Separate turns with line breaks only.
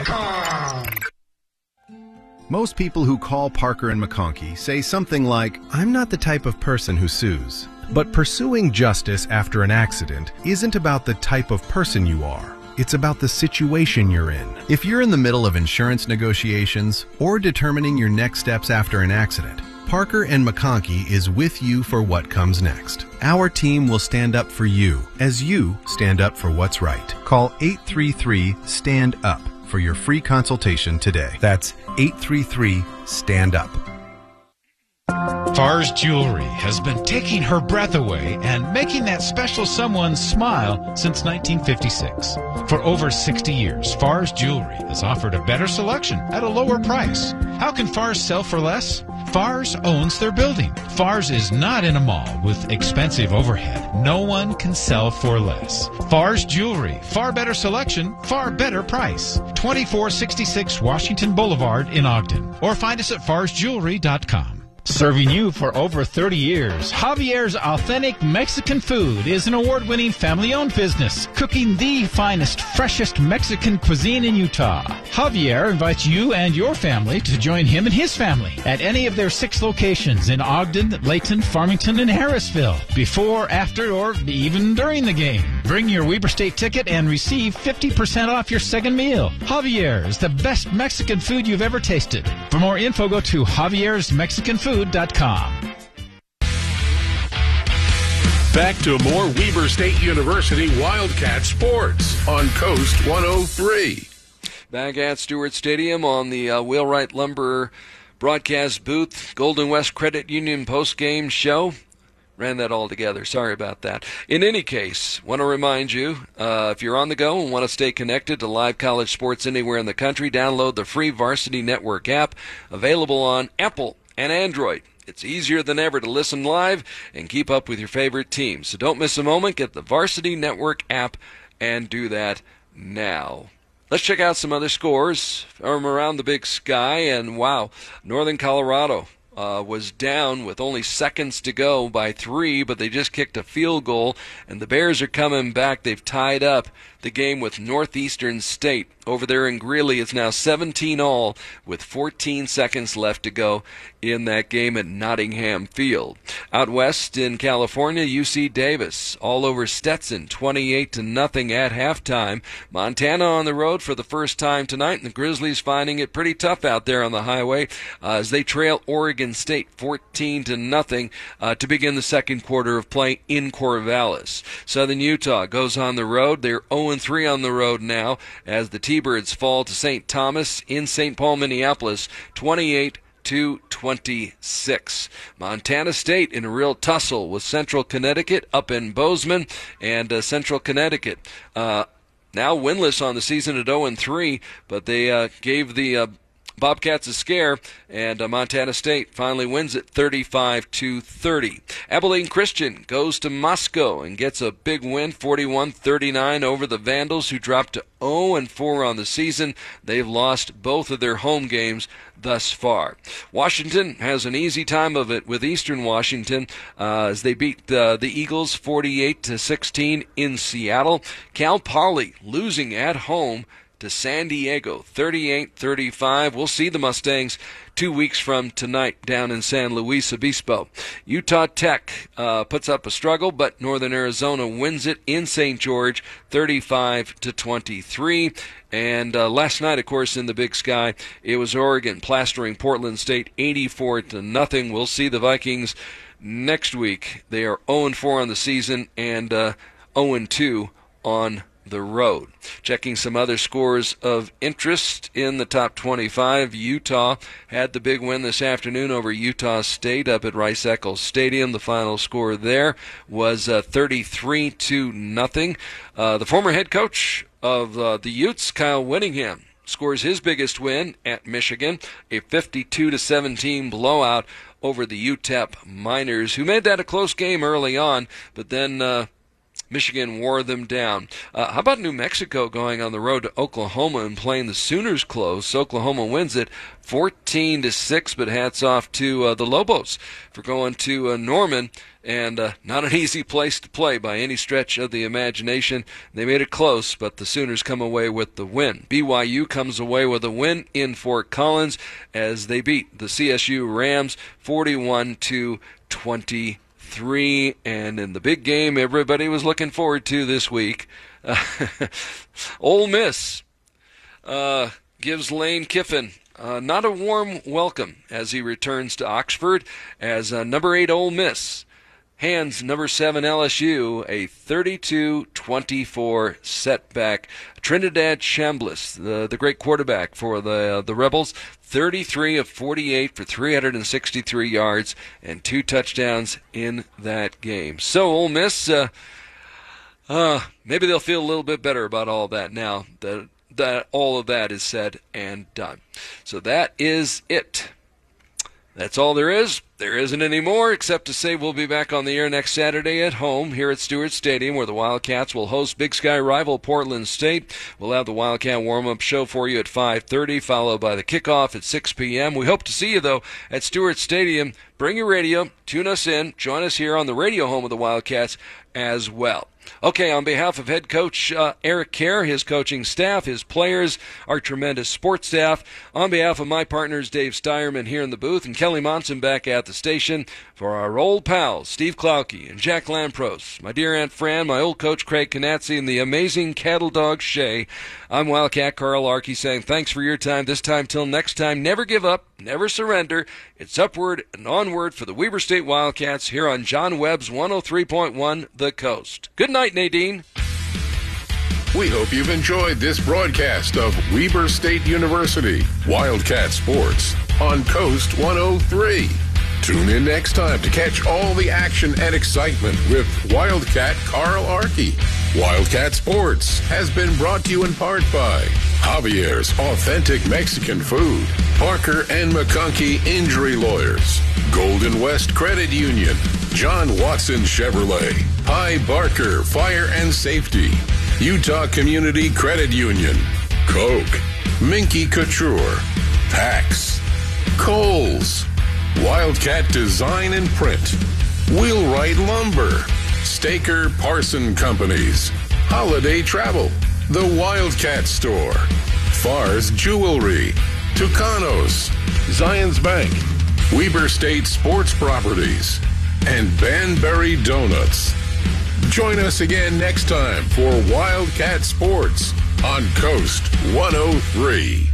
McConkey.com.
Most people who call Parker and McConkey say something like, "I'm not the type of person who sues." But pursuing justice after an accident isn't about the type of person you are. It's about the situation you're in. If you're in the middle of insurance negotiations or determining your next steps after an accident, Parker and McConkey is with you for what comes next. Our team will stand up for you as you stand up for what's right. Call 833-STAND-UP for your free consultation today. That's 833-STAND-UP.
Farr's Jewelry has been taking her breath away and making that special someone smile since 1956. For over 60 years, Farr's Jewelry has offered a better selection at a lower price. How can Farr's sell for less? Farr's owns their building. Farr's is not in a mall with expensive overhead. No one can sell for less. Farr's Jewelry. Far better selection, far better price. 2466 Washington Boulevard in Ogden. Or find us at farsjewelry.com. Serving you for over 30 years, Javier's Authentic Mexican Food is an award-winning family-owned business, cooking the finest, freshest Mexican cuisine in Utah. Javier invites you and your family to join him and his family at any of their 6 locations in Ogden, Layton, Farmington, and Harrisville, before, after, or even during the game. Bring your Weber State ticket and receive 50% off your second meal. Javier is the best Mexican food you've ever tasted. For more info, go to javiersmexicanfood.com.
Back to more Weber State University Wildcat Sports on Coast 103.
Back at Stewart Stadium on the Wheelwright Lumber broadcast booth, Golden West Credit Union postgame show. Ran that all together. Sorry about that. In any case, want to remind you, if you're on the go and want to stay connected to live college sports anywhere in the country, download the free Varsity Network app, available on Apple and Android. It's easier than ever to listen live and keep up with your favorite teams. So don't miss a moment. Get the Varsity Network app and do that now. Let's check out some other scores from around the Big Sky. And wow, Northern Colorado was down with only seconds to go by 3, but they just kicked a field goal, and the Bears are coming back. They've tied up the game with Northeastern State. Over there in Greeley, it's now 17-all with 14 seconds left to go in that game at Nottingham Field. Out west in California, UC Davis all over Stetson, 28-0 at halftime. Montana on the road for the first time tonight, and the Grizzlies finding it pretty tough out there on the highway as they trail Oregon State 14-0 to begin the second quarter of play in Corvallis. Southern Utah goes on the road. They're 0-3 on the road now as the T-Birds fall to St. Thomas in St. Paul, Minneapolis, 28-26. Montana State in a real tussle with Central Connecticut up in Bozeman, and Central Connecticut now winless on the season at 0-3, but they gave the Bobcats a scare, and Montana State finally wins it 35-30. Abilene Christian goes to Moscow and gets a big win, 41-39 over the Vandals, who dropped to 0-4 on the season. They've lost both of their home games thus far. Washington has an easy time of it with Eastern Washington as they beat the Eagles 48-16 in Seattle. Cal Poly losing at home to San Diego, 38-35. We'll see the Mustangs 2 weeks from tonight down in San Luis Obispo. Utah Tech puts up a struggle, but Northern Arizona wins it in St. George, 35-23. And last night, of course, in the Big Sky, it was Oregon plastering Portland State 84-0. We'll see the Vikings next week. They are 0-4 on the season and 0-2 on the road. Checking some other scores of interest in the top 25, Utah had the big win this afternoon over Utah State up at Rice-Eccles Stadium. The final score there was 33-0. The former head coach of the Utes, Kyle Whittingham, scores his biggest win at Michigan, a 52-17 blowout over the UTEP Miners, who made that a close game early on, but then Michigan wore them down. How about New Mexico going on the road to Oklahoma and playing the Sooners close? Oklahoma wins it 14-6, but hats off to the Lobos for going to Norman. And not an easy place to play by any stretch of the imagination. They made it close, but the Sooners come away with the win. BYU comes away with a win in Fort Collins as they beat the CSU Rams 41-23. And in the big game everybody was looking forward to this week, Ole Miss gives Lane Kiffin not a warm welcome as he returns to Oxford, as number 8 Ole Miss hands number 7 LSU a 32-24 setback. Trinidad Chambliss, the great quarterback for the Rebels, 33 of 48 for 363 yards and 2 touchdowns in that game. So Ole Miss, maybe they'll feel a little bit better about all that now that all of that is said and done. So that is it. That's all there is. There isn't any more except to say we'll be back on the air next Saturday at home here at Stewart Stadium, where the Wildcats will host Big Sky rival Portland State. We'll have the Wildcat warm-up show for you at 5:30, followed by the kickoff at 6 p.m. We hope to see you, though, at Stewart Stadium. Bring your radio, tune us in, join us here on the radio home of the Wildcats as well. Okay, on behalf of head coach Eric Kerr, his coaching staff, his players, our tremendous sports staff, on behalf of my partners Dave Steyerman here in the booth and Kelly Monson back at the station, for our old pals Steve Klauke and Jack Lampros, my dear Aunt Fran, my old coach Craig Canazzi, and the amazing cattle dog Shay, I'm Wildcat Carl Arkey saying thanks for your time. This time till next time, never give up, never surrender. It's upward and onward for the Weber State Wildcats here on John Webb's 103.1 The Coast. Good night, Nadine.
We hope you've enjoyed this broadcast of Weber State University Wildcat Sports on Coast 103. Tune in next time to catch all the action and excitement with Wildcat Carl Arkey. Wildcat Sports has been brought to you in part by Javier's Authentic Mexican Food, Parker and McConkey Injury Lawyers, Golden West Credit Union, John Watson Chevrolet, Pi Barker Fire and Safety, Utah Community Credit Union, Coke, Minky Couture, Pax, Kohl's, Wildcat Design and Print, Wheelwright Lumber, Staker Parson Companies, Holiday Travel, The Wildcat Store, Farr's Jewelry, Tucanos, Zions Bank, Weber State Sports Properties, and Banbury Donuts. Join us again next time for Wildcat Sports on Coast 103.